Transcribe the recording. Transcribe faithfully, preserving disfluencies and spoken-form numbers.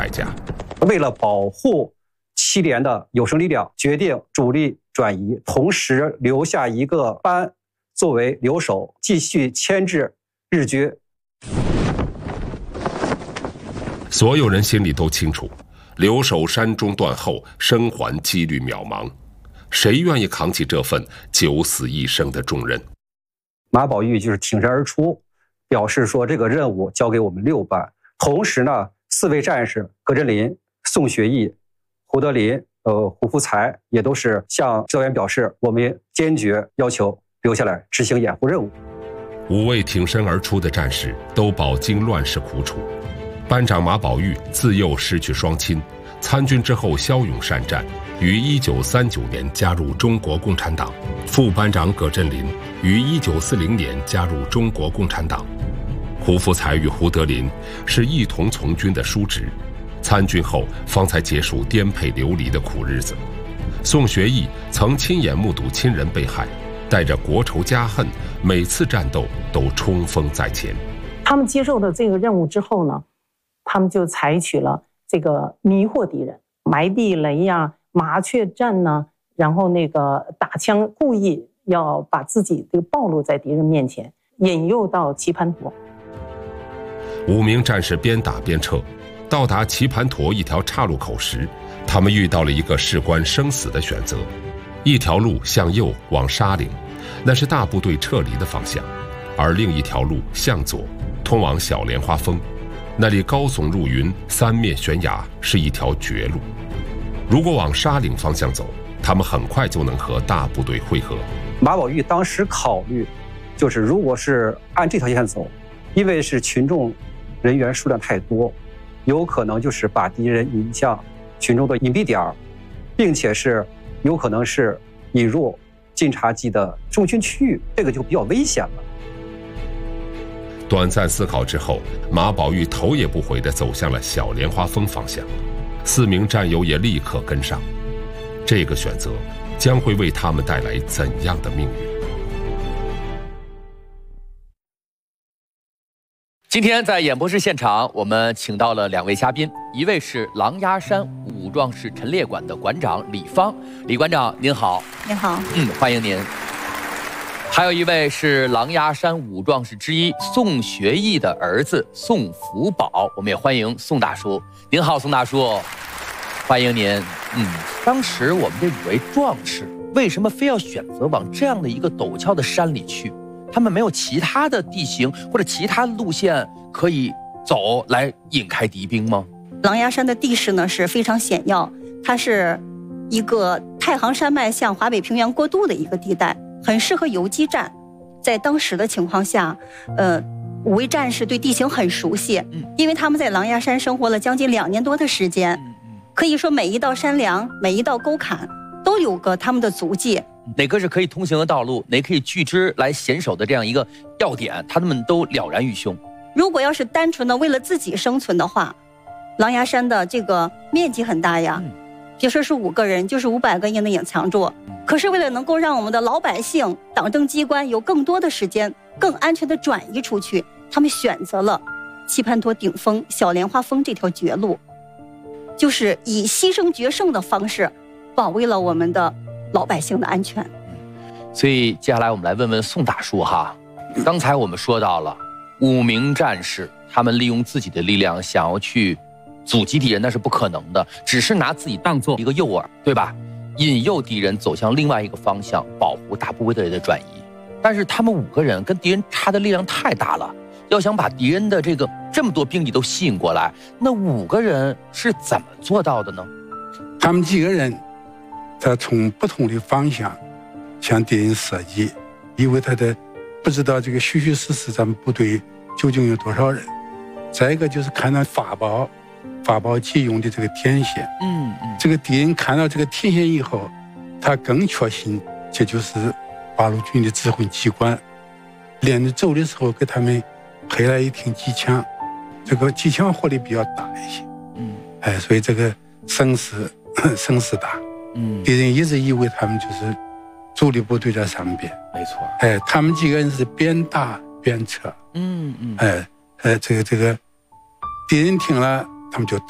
代价。 为了保护七连的有生力量，决定主力转移，同时留下一个班作为留守，继续牵制日军。 所有人心里都清楚，留守山中断后，生还几率渺茫。谁愿意扛起这份九死一生的重任？ 马宝玉就是挺身而出，表示说这个任务交给我们六班。同时呢，四位战士葛振林、宋学义、胡德林、呃胡福才也都是向教员表示，我们坚决要求留下来执行掩护任务。 五位挺身而出的战士都饱经乱世苦楚。班长马宝玉自幼失去双亲，参军之后骁勇善战，于一九三九年加入中国共产党。副班长葛振林于一九四零年加入中国共产党。胡福才与胡德林是一同从军的叔侄，参军后方才结束颠沛流离的苦日子。宋学义曾亲眼目睹亲人被害，带着国仇家恨，每次战斗都冲锋在前。 他们接受了这个任务之后呢，他们就采取了这个迷惑敌人，埋地雷呀、啊、麻雀战呢、啊，然后那个打枪，故意要把自己这个暴露在敌人面前，引诱到棋盘坨。 五名战士边打边撤，到达棋盘坨一条岔路口时，他们遇到了一个事关生死的选择：一条路向右往沙岭，那是大部队撤离的方向；而另一条路向左，通往小莲花峰，那里高耸入云，三面悬崖，是一条绝路。如果往沙岭方向走，他们很快就能和大部队会合。 马宝玉当时考虑，就是如果是按这条线走，因为是群众人员数量太多，有可能就是把敌人引向群众的隐蔽点，并且是有可能是引入晋察冀的中军区域，这个就比较危险了。 短暂思考之后，马宝玉头也不回地走向了小莲花峰方向，四名战友也立刻跟上。这个选择将会为他们带来怎样的命运？ 今天在演播室现场，我们请到了两位嘉宾，一位是狼牙山武壮士陈列馆的馆长李芳，李馆长您好。 您好。 嗯，欢迎您。还有一位是狼牙山武壮士之一宋学义的儿子宋福宝，我们也欢迎宋大叔。您好，宋大叔，欢迎您。嗯，当时我们这五位壮士为什么非要选择往这样的一个陡峭的山里去？他们没有其他的地形或者其他路线可以走来引开敌兵吗？ 狼牙山的地势呢是非常险要，它是一个太行山脉向华北平原过渡的一个地带，很适合游击战。在当时的情况下，呃，五位战士对地形很熟悉，因为他们在狼牙山生活了将近两年多的时间，可以说每一道山梁、每一道沟坎都有个他们的足迹。 哪个是可以通行的道路，哪可以据之来娴守的这样一个要点，他们都了然于胸。 如果要是单纯的为了自己生存的话，狼牙山的这个面积很大呀，嗯、别说是五个人，就是五百个人能隐藏住。可是为了能够让我们的老百姓、党政机关有更多的时间、更安全的转移出去，他们选择了棋盘坨顶峰、小莲花峰这条绝路，就是以牺牲决胜的方式，保卫了我们的老百姓的安全。 所以接下来我们来问问宋大叔哈，刚才我们说到了五名战士，他们利用自己的力量想要去阻击敌人，那是不可能的，只是拿自己当做一个诱饵，对吧？引诱敌人走向另外一个方向，保护大部队的转移。但是他们五个人跟敌人差的力量太大了，要想把敌人的这个这么多兵力都吸引过来，那五个人是怎么做到的呢？ 他们几个人他从不同的方向向敌人射击，因为他的不知道这个虚虚实实咱们部队究竟有多少人。再一个就是看到法宝法宝借用的这个天线，嗯嗯，这个敌人看到这个天线以后，他更确信这就是八路军的指挥机关。连着走的时候给他们配了一挺机枪，这个机枪火力比较大一些，嗯，哎，所以这个声势声势大，嗯，敌人一直以为他们就是主力部队在上边， 没错， 哎，他们几个人是边打边撤，嗯嗯，哎，哎，这个这个敌人听了他们就打。